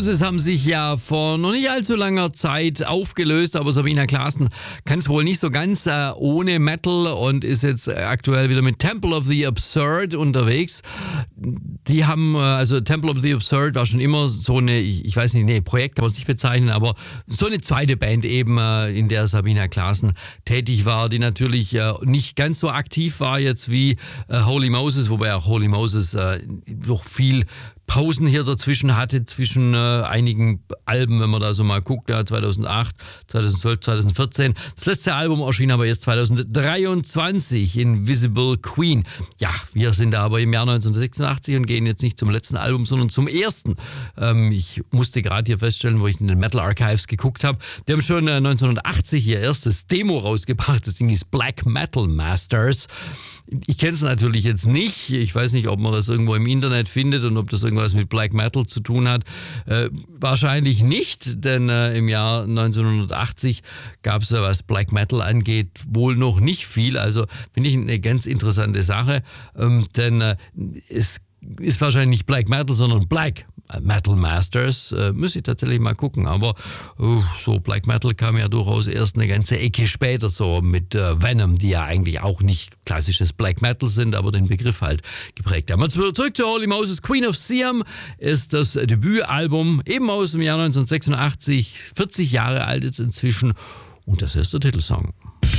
Moses haben sich ja vor noch nicht allzu langer Zeit aufgelöst, aber Sabina Claassen kann es wohl nicht so ganz ohne Metal und ist jetzt aktuell wieder mit Temple of the Absurd unterwegs. Die haben, also Temple of the Absurd war schon immer so eine, ich weiß nicht, Projekt kann man es nicht bezeichnen, aber so eine zweite Band eben, in der Sabina Claassen tätig war, die natürlich nicht ganz so aktiv war jetzt wie Holy Moses, wobei auch Holy Moses noch viel Pausen hier dazwischen hatte, zwischen einigen Alben, wenn man da so mal guckt, ja, 2008, 2012, 2014. Das letzte Album erschien aber erst 2023, Invisible Queen. Ja, wir sind da aber im Jahr 1986 und gehen jetzt nicht zum letzten Album, sondern zum ersten. Ich musste gerade hier feststellen, wo ich in den Metal Archives geguckt habe, die haben schon 1980 ihr erstes Demo rausgebracht. Das Ding ist Black Metal Masters. Ich kenne es natürlich jetzt nicht. Ich weiß nicht, ob man das irgendwo im Internet findet und ob das irgendwas mit Black Metal zu tun hat. Wahrscheinlich nicht, denn im Jahr 1980 gab es, was Black Metal angeht, wohl noch nicht viel. Also finde ich eine ganz interessante Sache, denn es ist wahrscheinlich nicht Black Metal, sondern Black Metal Masters. Müsste ich tatsächlich mal gucken. Aber so Black Metal kam ja durchaus erst eine ganze Ecke später, so mit Venom, die ja eigentlich auch nicht klassisches Black Metal sind, aber den Begriff halt geprägt haben. Zurück zu Holy Moses. Queen of Siam ist das Debütalbum, eben aus dem Jahr 1986, 40 Jahre alt jetzt inzwischen. Und das ist der Titelsong.